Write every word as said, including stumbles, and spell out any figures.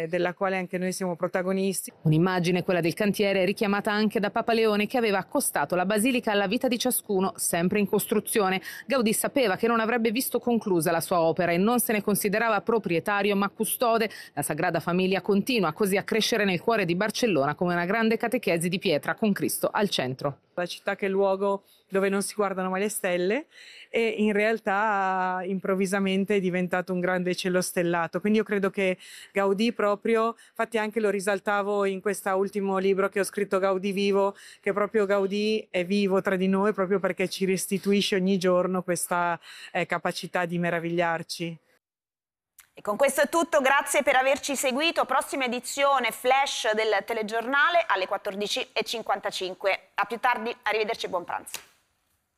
quale, della quale anche noi siamo protagonisti. Un'immagine, quella del cantiere, richiamata anche da Papa Leone, che aveva accostato la basilica alla vita di ciascuno, sempre in costruzione. Gaudì sapeva che non avrebbe visto conclusa la sua opera e non se ne considerava proprietario ma custode. La Sagrada Famiglia continua così a crescere nel cuore di Barcellona come una grande catechesi di pietra con Cristo al centro. La città che è il luogo dove non si guardano mai le stelle e in realtà improvvisamente è diventato un grande cielo stellato. Quindi io credo che Gaudì proprio, infatti anche lo risaltavo in questo ultimo libro che ho scritto, Gaudì Vivo, che proprio Gaudì è vivo tra di noi proprio perché ci restituisce ogni giorno questa eh, capacità di meravigliarci. E con questo è tutto, grazie per averci seguito. Prossima edizione flash del telegiornale alle quattordici e cinquantacinque. A più tardi, arrivederci e buon pranzo.